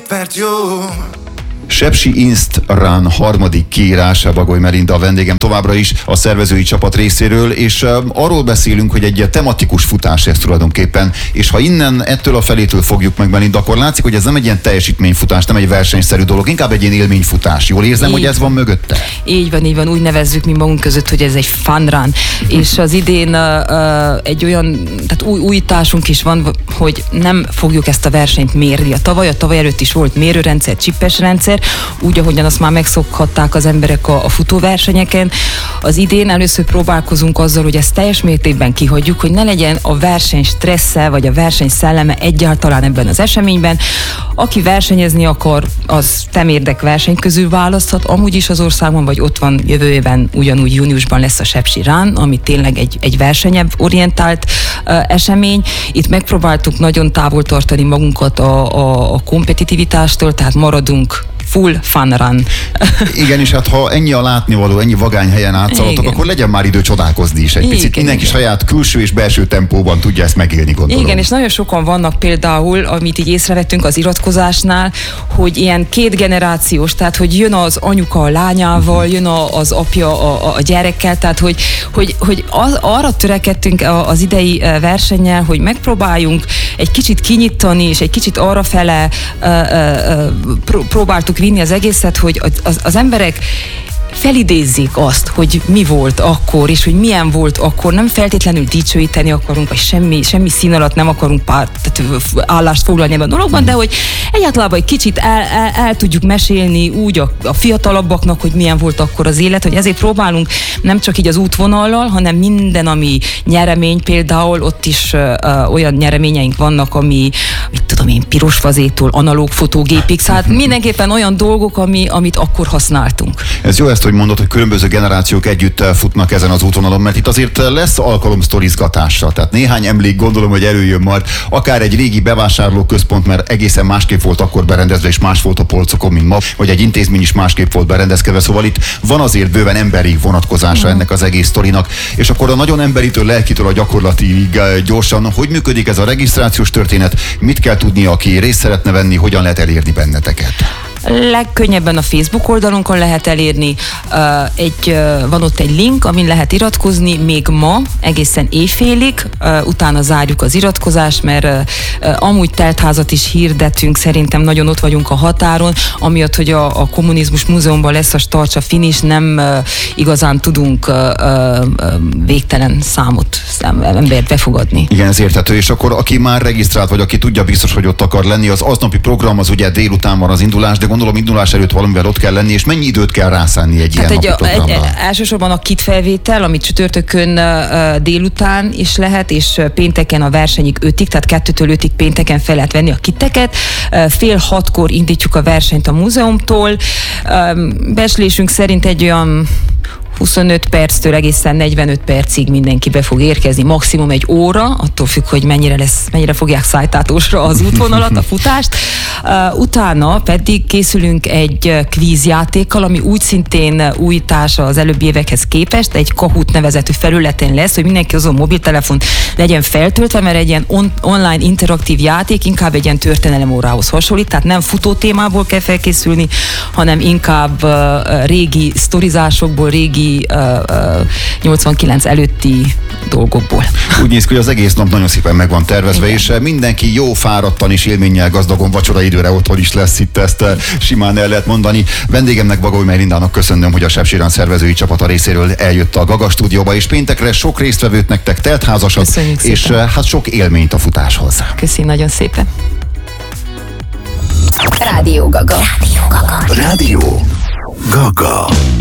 mert jó. Sepsi Inst Run harmadik kiírása, Bagoly Melinda a vendégem továbbra is a szervezői csapat részéről, és arról beszélünk, hogy egy tematikus futás ez tulajdonképpen, és ha innen ettől a felétől fogjuk meg, Melinda, akkor látszik, hogy ez nem egy ilyen teljesítményfutás, nem egy versenyszerű dolog, inkább egy ilyen élményfutás. Jól érzem, hogy ez van mögötte? Így van, úgy nevezzük mi magunk között, hogy ez egy fun run, és az idén egy olyan, tehát újításunk is van, hogy nem fogjuk ezt a versenyt mérni. A tavaly előtt is volt mérőrendszer, csippes rendszer, úgy, ahogyan azt már megszokhatták az emberek a futóversenyeken. Az idén először próbálkozunk azzal, hogy ezt teljes mértékben kihagyjuk, hogy ne legyen a verseny stressze, vagy a verseny szelleme egyáltalán ebben az eseményben. Aki versenyezni akar, az temérdek verseny közül választhat, amúgy is az országban, vagy ott van jövő évben, ugyanúgy júniusban lesz a Sepsi Run, ami tényleg egy versenyebb orientált esemény. Itt megpróbáltuk nagyon távol tartani magunkat a kompetitivitástól, tehát maradunk full fun run. Igen, és hát ha ennyi a látnivaló, ennyi vagány helyen átszaladtok, akkor legyen már idő csodálkozni is egy picit. Mindenki saját külső és belső tempóban tudja ezt megélni, gondolom. Igen, és nagyon sokan vannak például, amit így észrevettünk az iratkozásnál, hogy ilyen kétgenerációs, tehát hogy jön az anyuka a lányával, jön az apja a gyerekkel, tehát hogy arra törekedtünk az idei versennyel, hogy megpróbáljunk egy kicsit kinyitani, és egy kicsit arrafele próbáltuk vinni az egészet, hogy az emberek felidézzék azt, hogy mi volt akkor, és hogy milyen volt akkor. Nem feltétlenül dicsőíteni akarunk, vagy semmi szín alatt nem akarunk állást foglalni ebben a dologban, de hogy egyáltalán egy kicsit el tudjuk mesélni úgy a fiatalabbaknak, hogy milyen volt akkor az élet, hogy ezért próbálunk nem csak így az útvonallal, hanem minden, ami nyeremény, például ott is olyan nyereményeink vannak, ami, mit tudom én, piros fazétól analóg fotógépig, szóval mindenképpen olyan dolgok, amit akkor használtunk. Ez jó ezt, hogy mondod, hogy különböző generációk együtt futnak ezen az útvonalon, mert itt azért lesz alkalom sztorizgatásra. Tehát néhány emlék, gondolom, hogy előjön majd, akár egy régi bevásárlóközpont, mert egészen másképp volt akkor berendezve, és más volt a polcokon, mint ma, vagy egy intézmény is másképp volt berendezkedve. Szóval itt van azért bőven emberi vonatkozása ennek az egész sztorinak. És akkor a nagyon emberitől, lelkitől a gyakorlatig gyorsan, hogy működik ez a regisztrációs történet, mit kell tudni, aki részt szeretne venni, hogyan lehet elérni benneteket? Legkönnyebben a Facebook oldalunkon lehet elérni. Van ott egy link, amin lehet iratkozni még ma, egészen éjfélig, utána zárjuk az iratkozást, mert amúgy teltházat is hirdetünk, szerintem nagyon ott vagyunk a határon, amiatt, hogy a Kommunizmus Múzeumban lesz a Starcsa finish, nem igazán tudunk végtelen számot embert befogadni. Igen, ez érthető, és akkor aki már regisztrált, vagy aki tudja biztos, hogy ott akar lenni, az aznapi program, az ugye délután van az indulás, de gondolom indulás előtt valamivel ott kell lenni, és mennyi időt kell rászánni egy ilyen napi programra? Elsősorban a kit felvétel, amit csütörtökön délután is lehet, és pénteken a versenyig 5-ig, tehát 2-től 5-ig pénteken fel lehet venni a kiteket. 5:30 indítjuk a versenyt a múzeumtól. Becslésünk szerint egy olyan 25 perctől egészen 45 percig mindenki be fog érkezni, maximum egy óra, attól függ, hogy mennyire fogják szájtátósra az útvonalat, a futást. Utána pedig készülünk egy kvízjátékkal, ami úgy szintén újítása az előbbi évekhez képest, egy Kahoot nevezetű felületen lesz, hogy mindenki azon mobiltelefon legyen feltöltve, mert egy ilyen online interaktív játék inkább egy ilyen történelemórához hasonlít, tehát nem futó témából kell felkészülni, hanem inkább régi sztorizásokból, régi 89 előtti dolgokból. Úgy néz ki, hogy az egész nap nagyon szépen meg van tervezve, igen. És mindenki jó fáradtan és élménnyel gazdagon vacsora időre otthon is lesz, itt ezt simán el lehet mondani. Vendégemnek, Bagoly Melindának köszönöm, hogy a Sepsi Run szervezői csapata részéről eljött a Gaga stúdióba, és péntekre sok résztvevőt nektek, teltházasat, és hát sok élményt a futáshoz. Köszönöm nagyon szépen. Rádió Gaga. Rádió Gaga.